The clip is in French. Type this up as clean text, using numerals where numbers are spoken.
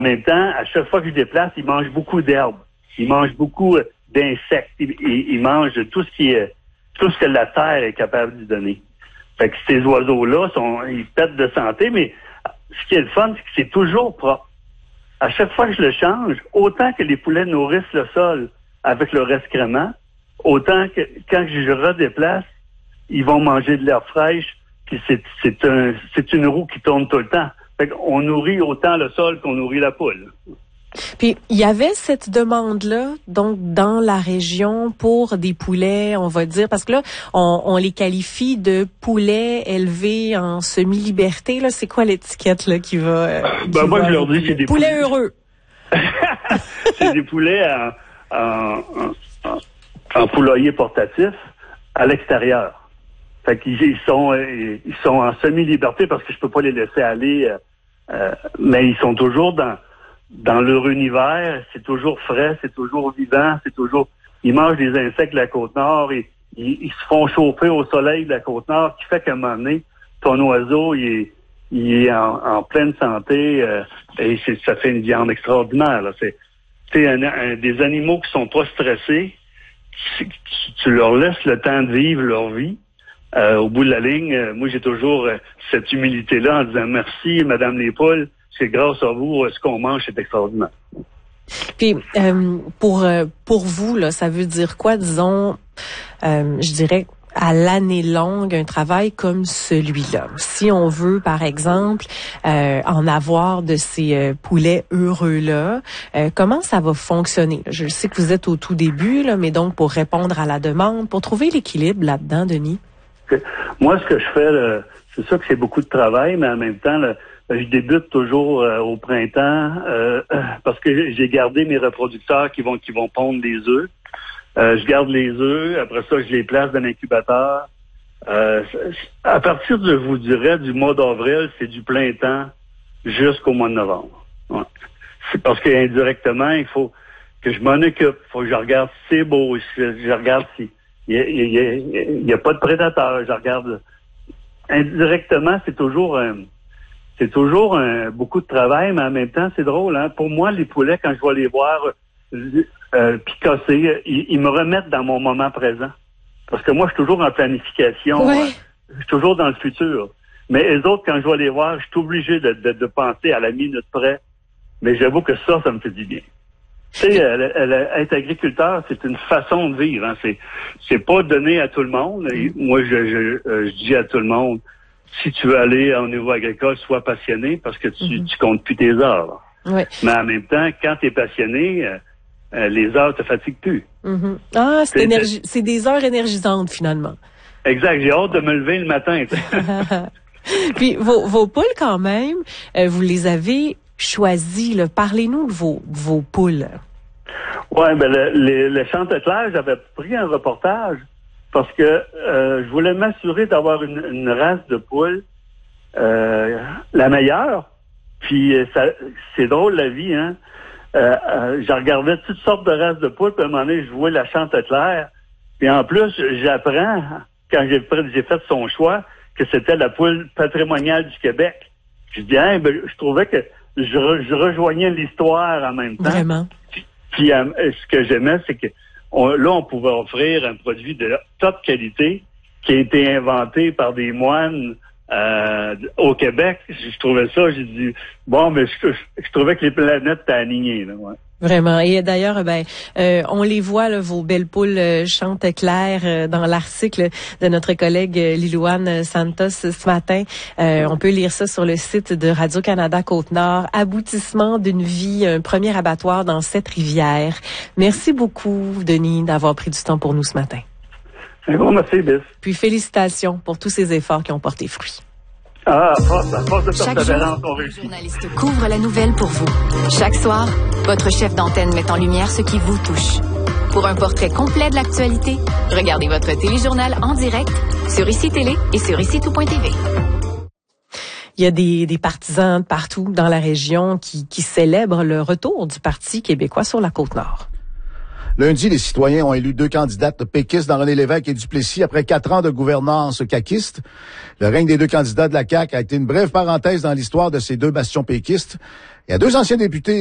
même temps, à chaque fois que je déplace, ils mangent beaucoup d'herbes. Ils mangent beaucoup d'insectes. Ils mangent tout ce que la terre est capable de donner. Fait que ces oiseaux-là, ils pètent de santé, mais ce qui est le fun, c'est que c'est toujours propre. À chaque fois que je le change, autant que les poulets nourrissent le sol avec leur excrément, autant que quand je redéplace, ils vont manger de l'herbe fraîche, puis c'est une roue qui tourne tout le temps. Fait qu'on nourrit autant le sol qu'on nourrit la poule. Puis, il y avait cette demande-là, donc, dans la région pour des poulets, on va dire, parce que là, on les qualifie de poulets élevés en semi-liberté, là. C'est quoi l'étiquette, là, qui va... moi, je leur dis, c'est des poulets heureux. C'est des poulets en poulailler portatif à l'extérieur. Fait qu'ils sont en semi-liberté parce que je peux pas les laisser aller, mais ils sont toujours dans leur univers, c'est toujours frais, c'est toujours vivant, ils mangent des insectes de la Côte-Nord et ils se font chauffer au soleil de la Côte-Nord, qui fait qu'à un moment donné, ton oiseau, il est en pleine santé, et ça fait une viande extraordinaire, là. C'est des animaux qui sont pas stressés, tu leur laisses le temps de vivre leur vie. Au bout de la ligne, moi, j'ai toujours cette humilité-là en disant merci, Madame les poules. C'est grâce à vous, ce qu'on mange, c'est extraordinaire. Puis, pour vous, là, ça veut dire quoi, disons, je dirais, à l'année longue, un travail comme celui-là? Si on veut, par exemple, en avoir de ces poulets heureux-là, comment ça va fonctionner? Je sais que vous êtes au tout début, là, mais donc, pour répondre à la demande, pour trouver l'équilibre là-dedans, Denis? Moi, ce que je fais, c'est sûr que c'est beaucoup de travail, mais en même temps, je débute toujours au printemps parce que j'ai gardé mes reproducteurs qui vont pondre des œufs. Je garde les œufs, après ça, je les place dans l'incubateur. À partir je vous dirais, du mois d'avril, c'est du plein temps jusqu'au mois de novembre. Ouais. C'est parce qu'indirectement, il faut que je m'en occupe. Il faut que je regarde si c'est beau, je regarde si il y a pas de prédateurs. Je regarde indirectement, c'est toujours beaucoup de travail, mais en même temps, c'est drôle. Hein? Pour moi, les poulets, quand je vais les voir picosser, ils me remettent dans mon moment présent. Parce que moi, je suis toujours en planification. Ouais. Je suis toujours dans le futur. Mais les autres, quand je vais les voir, je suis obligé de penser à la minute près. Mais j'avoue que ça me fait du bien. Tu sais, être agriculteur, c'est une façon de vivre. Hein. C'est pas donné à tout le monde. Et moi, je dis à tout le monde, si tu veux aller au niveau agricole, sois passionné parce que tu comptes plus tes heures. Oui. Mais en même temps, quand tu es passionné, les heures te fatiguent plus. Mm-hmm. Ah, c'est des heures énergisantes finalement. Exact. J'ai hâte de me lever le matin. Puis vos poules quand même, vous les avez choisies. Là. Parlez-nous de vos poules. Ouais, ben le Chanteclair, j'avais pris un reportage parce que je voulais m'assurer d'avoir une race de poules la meilleure. Puis c'est drôle la vie, hein. Je regardais toutes sortes de races de poules, puis à un moment donné, je vois la Chanteclair. Puis en plus, j'apprends, quand j'ai fait son choix, que c'était la poule patrimoniale du Québec. Je dis, je trouvais que je rejoignais l'histoire en même temps. Vraiment. Puis ce que j'aimais, c'est que on pouvait offrir un produit de top qualité qui a été inventé par des moines au Québec. Je trouvais ça, j'ai dit, mais je trouvais que les planètes étaient alignées. Là, ouais. Vraiment. Et d'ailleurs, on les voit, là, vos belles poules Chanteclair dans l'article de notre collègue Lilouane Santos ce matin. On peut lire ça sur le site de Radio-Canada Côte-Nord. Aboutissement d'une vie, un premier abattoir dans cette rivière. Merci beaucoup, Denis, d'avoir pris du temps pour nous ce matin. Un gros merci, Biff. Puis félicitations pour tous ces efforts qui ont porté fruit. À force de Chaque persévérance, on jour, le réussit. journaliste couvre la nouvelle pour vous. Chaque soir, votre chef d'antenne met en lumière ce qui vous touche. Pour un portrait complet de l'actualité, regardez votre téléjournal en direct sur ICI Télé et sur ICI-Tout.tv. Il y a des partisans partout dans la région qui célèbrent le retour du Parti québécois sur la Côte-Nord. Lundi, les citoyens ont élu 2 candidates péquistes dans René Lévesque et Duplessis après 4 ans de gouvernance caquiste. Le règne des 2 candidats de la CAQ a été une brève parenthèse dans l'histoire de ces 2 bastions péquistes. Il y a 2 anciens députés